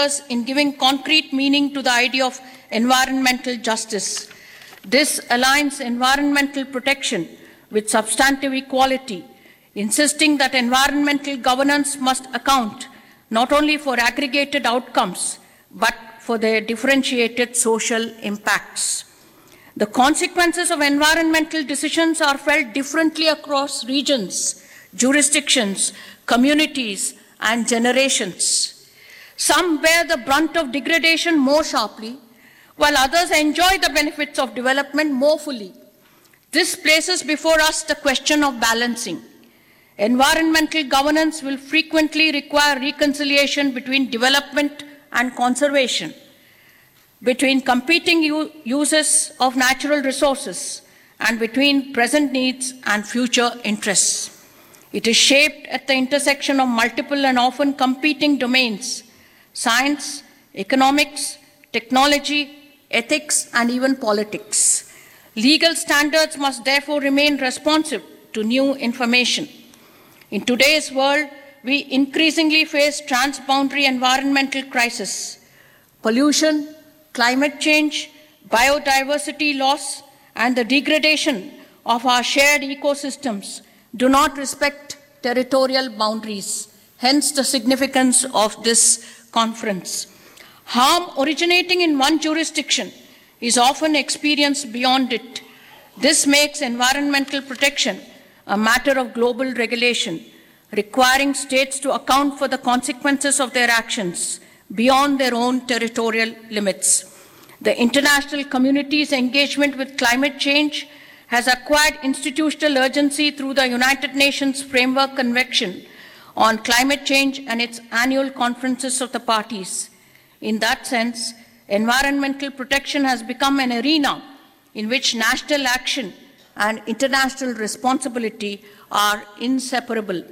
in giving concrete meaning to the idea of environmental justice. This aligns environmental protection with substantive equality, insisting that environmental governance must account not only for aggregated outcomes, but for their differentiated social impacts. The consequences of environmental decisions are felt differently across regions, jurisdictions, communities, and generations. Some bear the brunt of degradation more sharply, while others enjoy the benefits of development more fully. This places before us the question of balancing. Environmental governance will frequently require reconciliation between development and conservation, between competing uses of natural resources, and between present needs and future interests. It is shaped at the intersection of multiple and often competing domains: science, economics, technology, ethics, and even politics. Legal standards must therefore remain responsive to new information. In today's world, we increasingly face transboundary environmental crises. Pollution, climate change, biodiversity loss, and the degradation of our shared ecosystems do not respect territorial boundaries, hence the significance of this conference. Harm originating in one jurisdiction is often experienced beyond it. This makes environmental protection a matter of global regulation, requiring states to account for the consequences of their actions beyond their own territorial limits. The international community's engagement with climate change has acquired institutional urgency through the United Nations Framework Convention on Climate Change and its annual conferences of the parties. In that sense, environmental protection has become an arena in which national action and international responsibility are inseparable.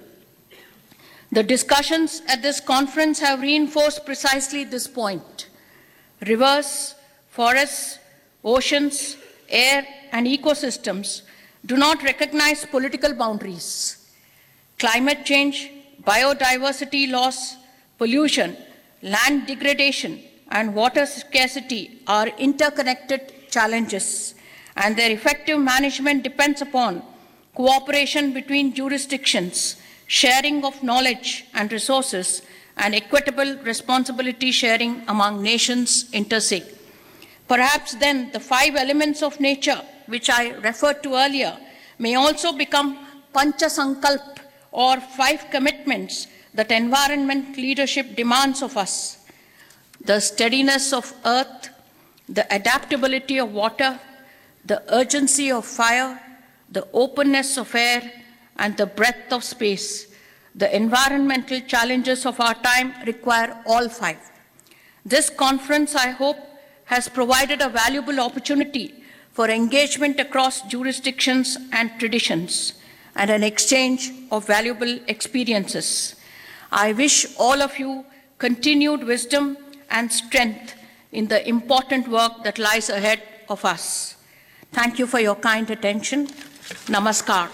The discussions at this conference have reinforced precisely this point. Rivers, forests, oceans, air, and ecosystems do not recognize political boundaries. Climate change, biodiversity loss, pollution, land degradation, and water scarcity are interconnected challenges, and their effective management depends upon cooperation between jurisdictions, sharing of knowledge and resources, and equitable responsibility sharing among nations inter se. Perhaps then the 5 elements of nature, which I referred to earlier, may also become Pancha Sankalp, or 5 commitments that environment leadership demands of us: the steadiness of earth, the adaptability of water, the urgency of fire, the openness of air, and the breadth of space. The environmental challenges of our time require all 5. This conference, I hope, has provided a valuable opportunity for engagement across jurisdictions and traditions, and an exchange of valuable experiences. I wish all of you continued wisdom and strength in the important work that lies ahead of us. Thank you for your kind attention. Namaskar.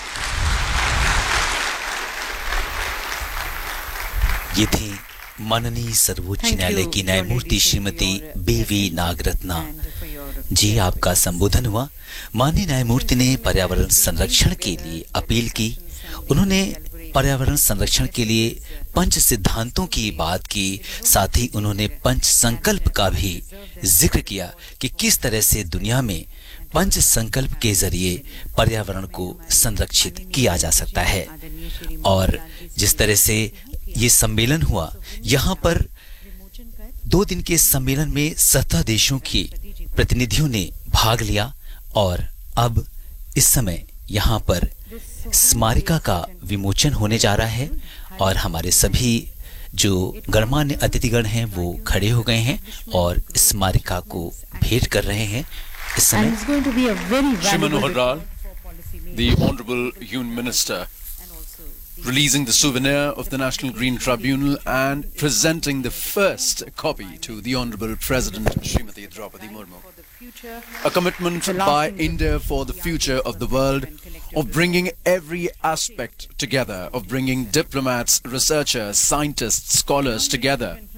ये थी माननीय सर्वोच्च न्यायालय की न्यायमूर्ति श्रीमती बीवी नागरत्ना जी। आपका संबोधन हुआ। माननीय न्यायमूर्ति ने पर्यावरण संरक्षण के लिए अपील की। उन्होंने पर्यावरण संरक्षण के लिए 5 सिद्धांतों की बात की, साथ ही उन्होंने 5 संकल्प का भी जिक्र किया कि किस तरह से दुनिया में 5 संकल्प के जरिए पर्यावरण को संरक्षित किया जा सकता है। और जिस तरह से ये सम्मेलन हुआ, यहाँ पर 2 दिन के सम्मेलन में 17 देशों के प्रतिनिधियों ने भाग लिया, और अब इस समय यहाँ पर स्मारिका का विमोचन होने जा रहा है, और हमारे सभी जो गणमान्य अतिथिगण हैं वो खड़े हो गए हैं और स्मारिका को भेंट कर रहे हैं। इस समय Shri Manohar Lal, the Honorable Union Minister, releasing the souvenir of the National Green Tribunal and presenting the first copy to the Honorable President Srimati Draupadi Murmu. A commitment by India for the future of the world, of bringing every aspect together, of bringing diplomats, researchers, scientists, scholars together